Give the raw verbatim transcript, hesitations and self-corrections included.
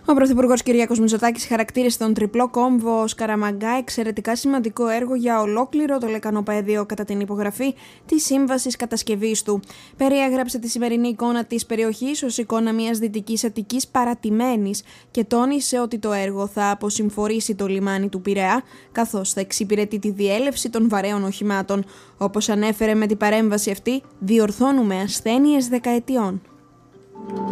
Ο Πρωθυπουργός Κυριάκος Μητσοτάκης χαρακτήρισε τον τριπλό κόμβο Σκαραμαγκά εξαιρετικά σημαντικό έργο για ολόκληρο το λεκανοπαίδιο κατά την υπογραφή της σύμβασης κατασκευής του. Περιέγραψε τη σημερινή εικόνα της περιοχής ως εικόνα μιας Δυτικής Αττικής παρατημένης και τόνισε ότι το έργο θα αποσυμφορήσει το λιμάνι του Πειραιά, καθώς θα εξυπηρετεί τη διέλευση των βαρέων οχημάτων. Όπως ανέφερε με την παρέμβαση αυτή, διορθώνουμε ασθένειες δεκαετιών.